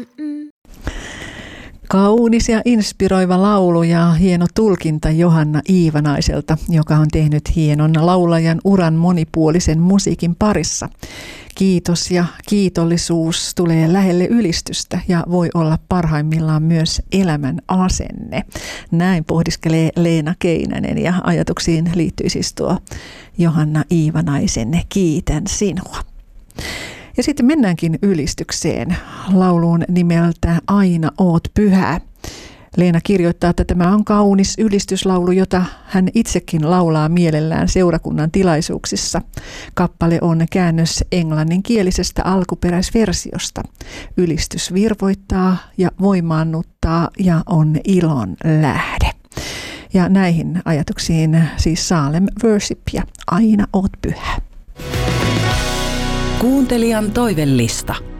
Kaunis ja inspiroiva laulu ja hieno tulkinta Johanna Iivanaiselta, joka on tehnyt hienon laulajan uran monipuolisen musiikin parissa. Kiitos ja kiitollisuus tulee lähelle ylistystä ja voi olla parhaimmillaan myös elämän asenne. Näin pohdiskelee Leena Keinänen ja ajatuksiin liittyy siis tuo Johanna Iivanaisen Kiitän sinua. Ja sitten mennäänkin ylistykseen lauluun nimeltä Aina oot pyhä. Leena kirjoittaa, että tämä on kaunis ylistyslaulu, jota hän itsekin laulaa mielellään seurakunnan tilaisuuksissa. Kappale on käännös englanninkielisestä alkuperäisversiosta. Ylistys virvoittaa ja voimaannuttaa ja on ilon lähde. Ja näihin ajatuksiin siis Salem Worship ja Aina oot pyhä. Kuuntelijan toivellista.